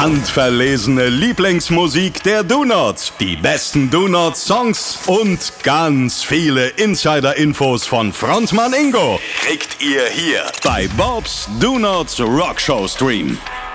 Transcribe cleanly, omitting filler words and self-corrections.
Handverlesene Lieblingsmusik der Donuts, die besten Donut-Songs und ganz viele Insider-Infos von Frontmann Ingo kriegt ihr hier bei Bob's Donuts Rockshow Stream.